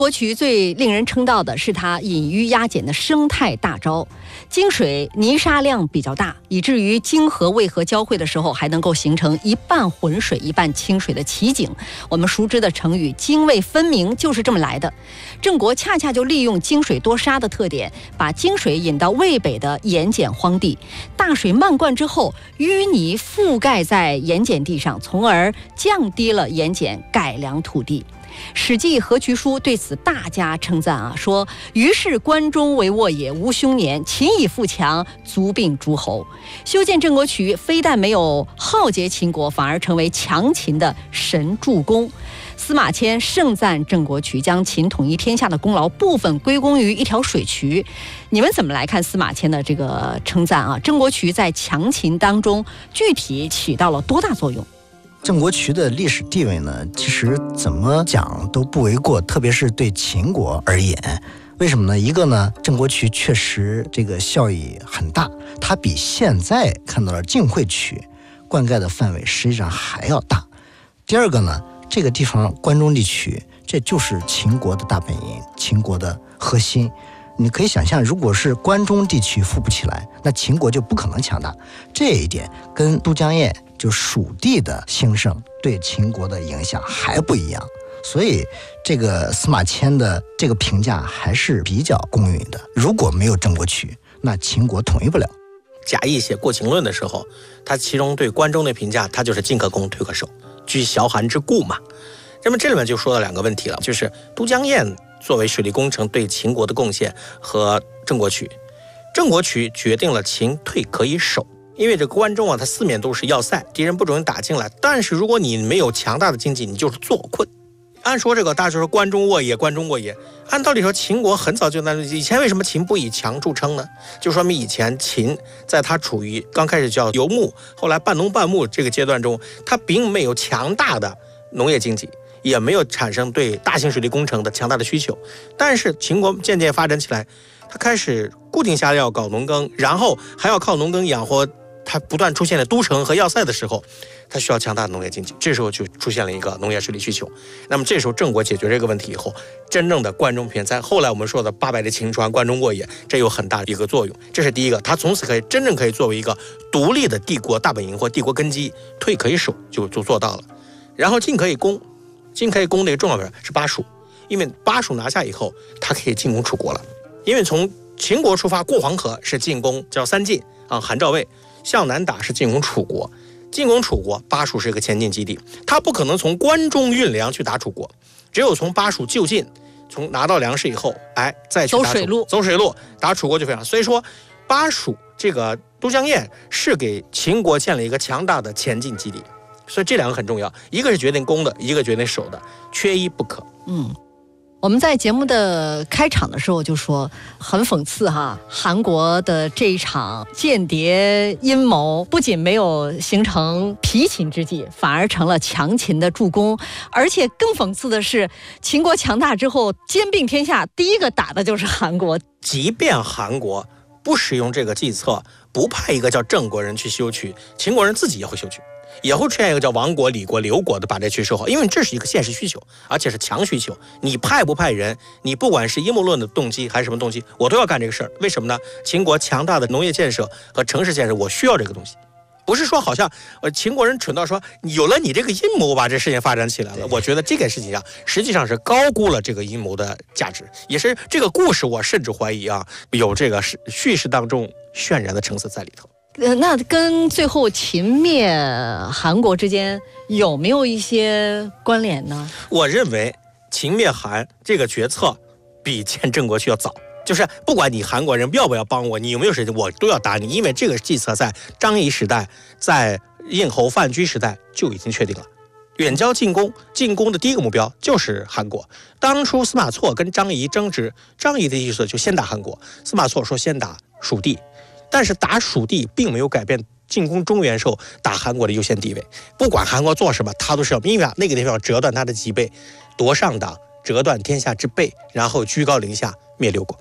国渠最令人称道的是它引鱼压减的生态大招。泾水泥沙量比较大，以至于泾河渭河交汇的时候还能够形成一半浑水一半清水的奇景。我们熟知的成语泾渭分明就是这么来的。郑国恰恰就利用泾水多沙的特点，把泾水引到渭北的盐碱荒地，大水漫灌之后，淤泥覆盖在盐碱地上，从而降低了盐碱，改良土地。史记河渠书对此大加称赞说：“于是关中为沃也，无凶年，秦以富强，足并诸侯。”修建郑国渠，非但没有浩劫秦国，反而成为强秦的神助攻。司马迁盛赞郑国渠，将秦统一天下的功劳部分归功于一条水渠。你们怎么来看司马迁的这个称赞郑国渠在强秦当中具体起到了多大作用？ 郑国渠的历史地位呢，其实怎么讲都不为过，特别是对秦国而言。为什么呢？一个呢，郑国渠确实这个效益很大，它比现在看到的晋惠渠灌溉的范围实际上还要大。第二个呢，这个地方关中地区，这就是秦国的大本营，秦国的核心。你可以想象，如果是关中地区富不起来，那秦国就不可能强大。这一点跟都江堰就蜀地的兴盛对秦国的影响还不一样，所以这个司马迁的这个评价还是比较公允的。如果没有郑国渠，那秦国统一不了。 贾谊写《过秦论》的时候，他其中对关中的评价，他就是进可攻，退可守，居小寒之固嘛。那么这里面就说到两个问题了，就是都江堰作为水利工程对秦国的贡献和郑国渠。郑国渠决定了秦退可以守，因为这关中它四面都是要塞，敌人不准打进来。但是如果你没有强大的经济，你就是坐困。按说这个大家说关中沃也，关中沃也，按道理说秦国很早就在以前为什么秦不以强著称呢？就说明以前秦在它处于刚开始叫游牧，后来半农半牧这个阶段中，它并没有强大的农业经济，也没有产生对大型水利工程的强大的需求。但是秦国渐渐发展起来，它开始固定下来要搞农耕，然后还要靠农耕养活它不断出现的都城和要塞的时候，它需要强大的农业经济，这时候就出现了一个农业水利需求。那么这时候郑国解决这个问题以后，真正的关中偏在后来我们说的800的秦川关中沃也，这有很大的一个作用。这是第一个，它从此可以真正可以作为一个独立的帝国大本营或帝国根基，退可以守就做到了。然后进可以攻，进可以攻的一个重要是巴蜀，因为巴蜀拿下以后，它可以进攻楚国了。因为从秦国出发过黄河是进攻叫三晋韩赵魏，向南打是进攻楚国。进攻楚国，巴蜀是一个前进基地，他不可能从关中运粮去打楚国，只有从巴蜀就近，从拿到粮食以后，再去打走水路打楚国就非常。所以说，巴蜀这个都江堰是给秦国建了一个强大的前进基地，所以这两个很重要，一个是决定攻的，一个决定守的，缺一不可。 我们在节目的开场的时候就说很讽刺韩国的这一场间谍阴谋不仅没有形成疲秦之计，反而成了强秦的助攻。而且更讽刺的是，秦国强大之后兼并天下，第一个打的就是韩国。 即便韩国不使用这个计策，不派一个叫郑国人去修渠，秦国人自己也会修渠，也会出现一个叫王国、李国、刘国的把这渠修好，因为这是一个现实需求，而且是强需求。你派不派人，你不管是阴谋论的动机还是什么动机，我都要干这个事儿。为什么呢？秦国强大的农业建设和城市建设，我需要这个东西。不是说好像秦国人蠢到说有了你这个阴谋把这事情发展起来了。我觉得这个事情实际上是高估了这个阴谋的价值，也是这个故事我甚至怀疑有这个叙事当中渲染的成色在里头。 那跟最后秦灭韩国之间有没有一些关联呢？ 我认为秦灭韩这个决策比建郑国渠要早，就是不管你韩国人要不要帮我，你有没有事情，我都要打你，因为这个计策在张仪时代，在应侯范雎时代就已经确定了。远交近攻，进攻的第一个目标就是韩国。当初司马错跟张仪争执，张仪的意思就先打韩国，司马错说先打蜀地，但是打蜀地并没有改变进攻中原时候打韩国的优先地位。不管韩国做什么，他都是要因为那个地方要折断他的脊背，夺上党，折断天下之背，然后居高临下灭六国。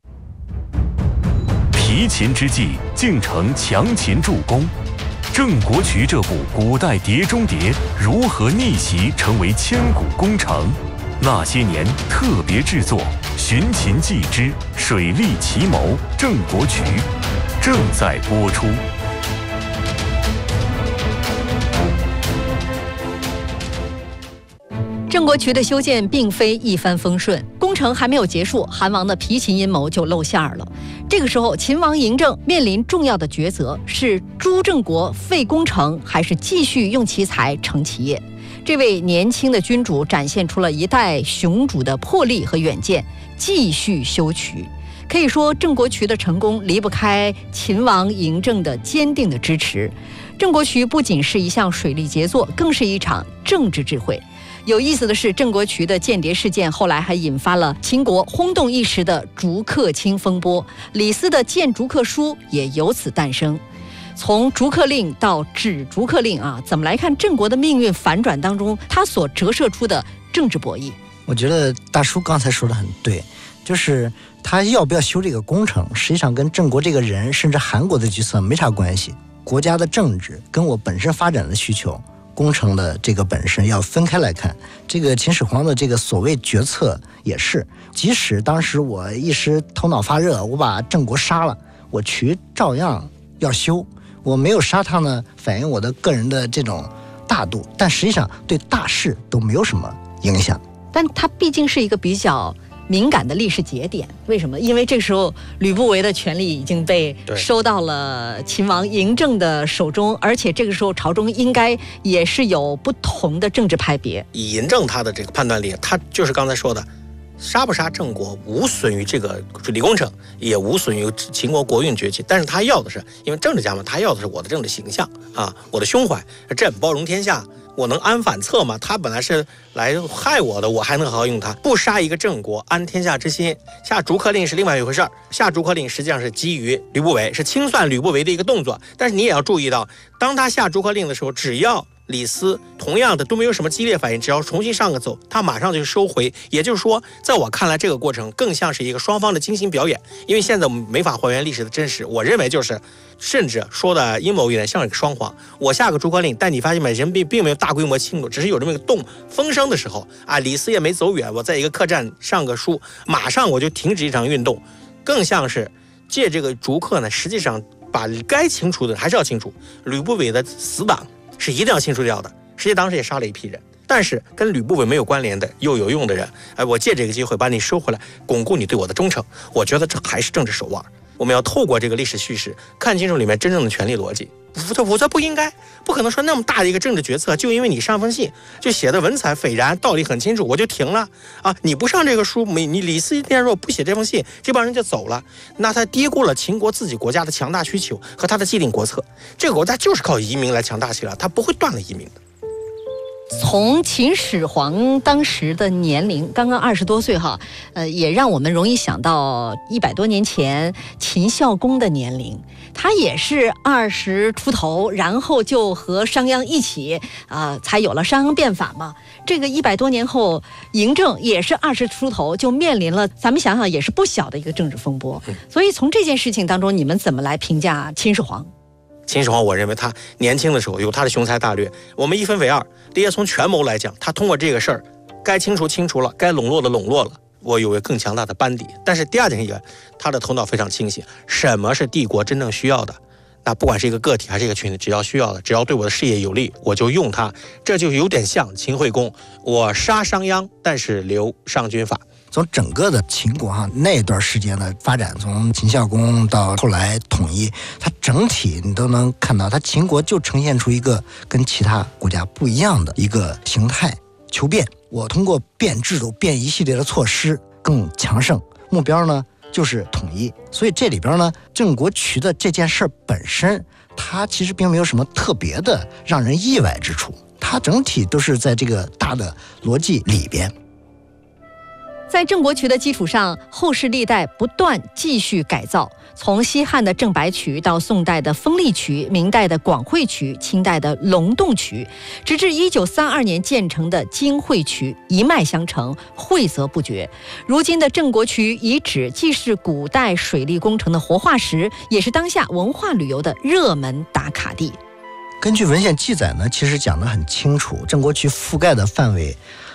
疲秦之际，竟成强秦助攻。郑国渠这部古代碟中谍如何逆袭成为千古功臣？ 那些年特别制作《寻秦记之水利奇谋郑国渠》正在播出。 郑国渠的修建并非一帆风顺，工程还没有结束，韩王的皮秦阴谋就露馅了。这个时候，秦王嬴政面临重要的抉择：是诛郑国废工程，还是继续用其才成其业？这位年轻的君主展现出了一代雄主的魄力和远见，继续修渠。可以说，郑国渠的成功离不开秦王嬴政的坚定的支持。郑国渠不仅是一项水利杰作，更是一场政治智慧。有意思的是，郑国渠的间谍事件后来还引发了秦国轰动一时的逐客卿风波，李斯的谏逐客书也由此诞生。从逐客令到止逐客令怎么来看郑国的命运反转当中他所折射出的政治博弈？ 我觉得大叔刚才说的很对，就是他要不要修这个工程，实际上跟郑国这个人甚至韩国的角色没啥关系。国家的政治跟我本身发展的需求，工程的这个本身要分开来看。这个秦始皇的这个所谓决策也是，即使当时我一时头脑发热，我把郑国杀了，我渠照样要修。我没有杀他呢，反映我的个人的这种大度，但实际上对大事都没有什么影响。 但它毕竟是一个比较敏感的历史节点，为什么？因为这个时候吕不韦的权力已经被收到了秦王嬴政的手中，而且这个时候朝中应该也是有不同的政治派别。 以嬴政他的这个判断力，他就是刚才说的，杀不杀郑国无损于这个水利工程，也无损于秦国国运崛起，但是他要的是，因为政治家嘛，他要的是我的政治形象我的胸怀，朕包容天下，我能安反侧吗？他本来是来害我的，我还能好好用他？不杀一个郑国，安天下之心。下逐客令是另外一回事儿，下逐客令实际上是基于吕不韦，是清算吕不韦的一个动作。但是你也要注意到，当他下逐客令的时候，只要李斯同样的都没有什么激烈反应，只要重新上个奏，他马上就收回。也就是说，在我看来，这个过程更像是一个双方的精心表演，因为现在我们没法还原历史的真实。我认为就是，甚至说的阴谋一点，像一个双簧。我下个逐客令，但你发现没，人并没有大规模庆祝，只是有这么一个风声的时候李斯也没走远，我在一个客栈上个书，马上我就停止一场运动，更像是借这个逐客呢，实际上把该清除的还是要清除。吕不韦的死党是一定要清除掉的，实际当时也杀了一批人，但是跟吕不韦没有关联的又有用的人，我借这个机会把你收回来，巩固你对我的忠诚。我觉得这还是政治手腕。我们要透过这个历史叙事看清楚里面真正的权力逻辑。否则不应该，不可能说那么大的一个政治决策，就因为你上封信就写的文采斐然，道理很清楚，我就停了你不上这个书，你李斯一天如果不写这封信，这帮人就走了，那他低估了秦国自己国家的强大需求和他的既定国策。这个国家就是靠移民来强大起来，他不会断了移民的。 从秦始皇当时的年龄刚刚20多岁也让我们容易想到100多年前秦孝公的年龄，他也是20出头，然后就和商鞅一起才有了商鞅变法嘛。这个100多年后，嬴政也是20出头，就面临了咱们想想也是不小的一个政治风波。所以从这件事情当中，你们怎么来评价秦始皇？ 秦始皇，我认为他年轻的时候有他的雄才大略，我们一分为二。第一，从权谋来讲，他通过这个事儿，该清除了，该笼络的笼络了，我有个更强大的班底。但是第二点一个，他的头脑非常清醒，什么是帝国真正需要的？那不管是一个个体还是一个群体，只要需要的，只要对我的事业有利，我就用它。这就有点像秦惠公，我杀商鞅，但是留商君法。 从整个的秦国那段时间的发展，从秦孝公到后来统一，它整体你都能看到，它秦国就呈现出一个跟其他国家不一样的一个形态，求变。我通过变制度、变一系列的措施更强盛，目标呢就是统一。所以这里边呢，郑国渠的这件事本身，它其实并没有什么特别的让人意外之处，它整体都是在这个大的逻辑里边。 在郑国渠的基础上，后世历代不断继续改造，从西汉的郑白渠到宋代的丰利渠，明代的广惠渠，清代的龙洞渠，直至1932年建成的金惠渠，一脉相承，惠泽不绝。如今的郑国渠遗址既是古代水利工程的活化石，也是当下文化旅游的热门打卡地。 根据文献记载呢，其实讲得很清楚，郑国渠覆盖的范围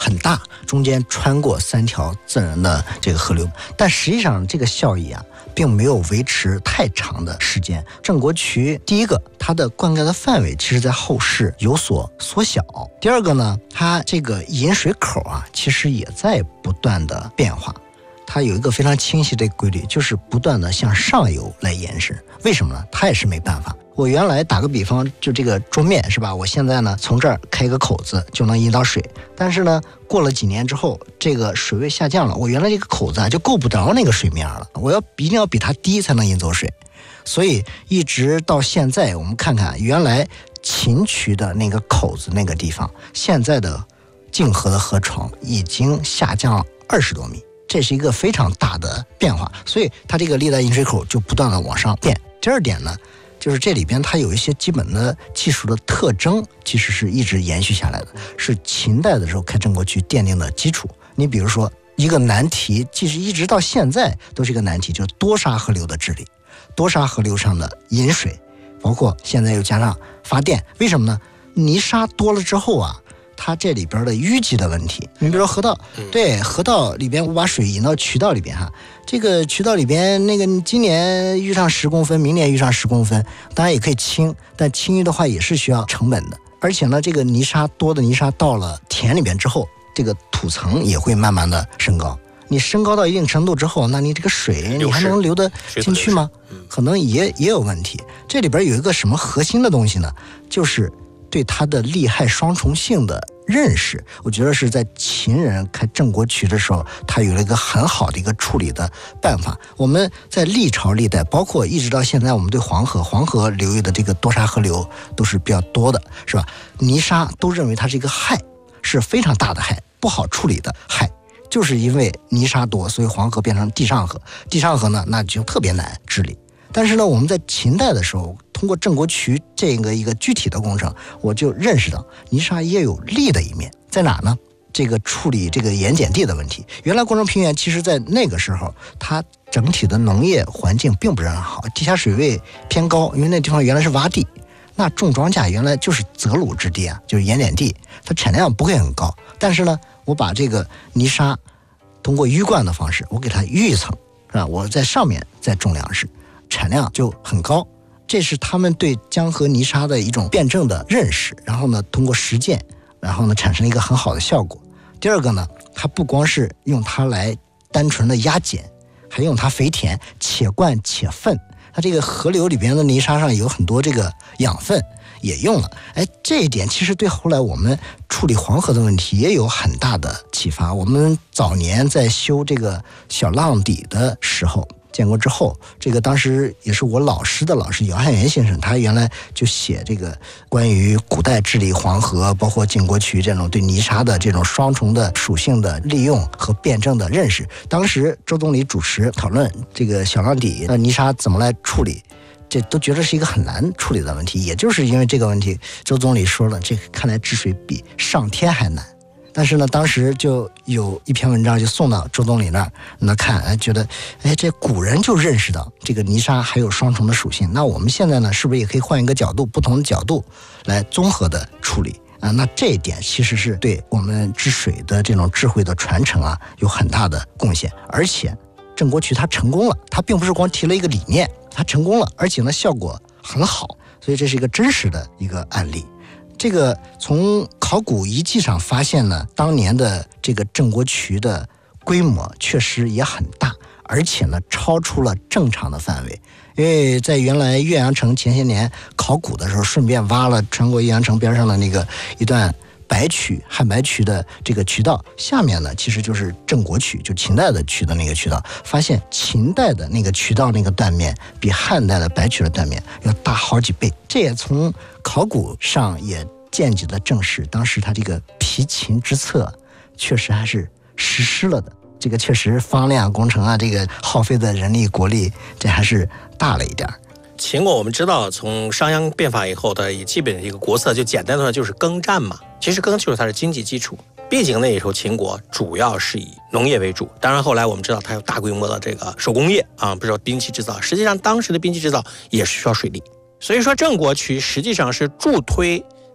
很大，中间穿过3条自然的这个河流，但实际上这个效益啊，并没有维持太长的时间。郑国渠第一个，它的灌溉的范围其实在后世有所缩小；第二个呢，它这个引水口啊，其实也在不断的变化。它有一个非常清晰的规律，就是不断的向上游来延伸。为什么呢？它也是没办法。我原来打个比方，就这个桌面是吧？我现在呢从这儿开一个口子就能引到水，但是呢过了几年之后，这个水位下降了，我原来这个口子啊就够不着那个水面了，我一定要比它低才能引走水。所以一直到现在，我们看看原来秦渠的那个口子那个地方，现在的泾河的河床已经下降了20多米。这是一个非常大的变化，所以它这个历代引水口就不断的往上变。第二点呢，就是这里边它有一些基本的技术的特征，其实是一直延续下来的，是秦代的时候开郑国渠奠定的基础。你比如说一个难题，其实一直到现在都是一个难题，就是多沙河流的治理，多沙河流上的引水，包括现在又加上发电。为什么呢？泥沙多了之后啊，它这里边的淤积的问题，你比如说河道，对，河道里边我把水引到渠道里边哈，这个渠道里边那个今年淤上10公分，明年淤上10公分，当然也可以清，但清淤的话也是需要成本的。而且呢，这个泥沙多的泥沙到了田里边之后，这个土层也会慢慢的升高。你升高到一定程度之后，那你这个水你还能流得进去吗？可能也有问题。这里边有一个什么核心的东西呢？就是对它的利害双重性的认识，我觉得是在秦人开郑国渠的时候，他有了一个很好的一个处理的办法。我们在历朝历代，包括一直到现在，我们对黄河流域的这个多沙河流都是比较多的，是吧？泥沙都认为它是一个害，是非常大的害，不好处理的害。就是因为泥沙多，所以黄河变成地上河，地上河呢，那就特别难治理。但是呢，我们在秦代的时候，通过郑国渠这个一个具体的工程，我就认识到泥沙也有利的一面，在哪呢？这个处理这个盐碱地的问题。原来关中平原其实在那个时候，它整体的农业环境并不是很好，地下水位偏高，因为那地方原来是洼地，那种庄稼原来就是泽鲁之地啊，就是盐碱地，它产量不会很高。但是呢，我把这个泥沙通过淤灌的方式，我给它淤一层，是吧？我在上面再种粮食，产量就很高。这是他们对江河泥沙的一种辩证的认识，然后呢，通过实践，然后呢，产生一个很好的效果。第二个呢，它不光是用它来单纯的压碱，还用它肥田，且灌且粪。它这个河流里边的泥沙上有很多这个养分也用了，这一点其实对后来我们处理黄河的问题也有很大的启发。我们早年在修这个小浪底的时候，建国之后，这个当时也是我老师的老师姚汉元先生，他原来就写这个关于古代治理黄河，包括晋国渠这种对泥沙的这种双重的属性的利用和辩证的认识。当时周总理主持讨论这个小浪底泥沙怎么来处理，这都觉得是一个很难处理的问题。也就是因为这个问题，周总理说了，这个看来治水比上天还难。但是呢，当时就有一篇文章就送到周总理那儿，那看，觉得，这古人就认识到这个泥沙还有双重的属性。那我们现在呢，是不是也可以换一个角度，不同的角度来综合的处理啊？那这一点其实是对我们治水的这种智慧的传承啊，有很大的贡献。而且郑国渠他成功了，他并不是光提了一个理念，他成功了，而且呢效果很好，所以这是一个真实的一个案例。这个从考古遗迹上发现呢，当年的这个郑国渠的规模确实也很大，而且呢超出了正常的范围。因为在原来岳阳城前些年考古的时候，顺便挖了穿过岳阳城边上的那个一段白渠汉白渠的这个渠道，下面呢其实就是郑国渠，就秦代的渠的那个渠道，发现秦代的那个渠道那个断面比汉代的白渠的断面要大好几倍。这也从考古上也间接的证实，当时他这个疲秦之策确实还是实施了的。这个确实方量工程啊，这个耗费的人力国力，这还是大了一点。 秦国我们知道，从商鞅变法以后的基本的一个国策，就简单的说就是耕战嘛。其实耕就是它的经济基础。毕竟那时候秦国主要是以农业为主，当然后来我们知道它有大规模的这个手工业啊，不是说兵器制造。实际上当时的兵器制造也是需要水利，所以说郑国渠实际上是助推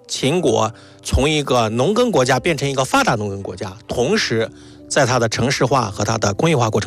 秦国从一个农耕国家变成一个发达农耕国家，同时在它的城市化和它的工业化过程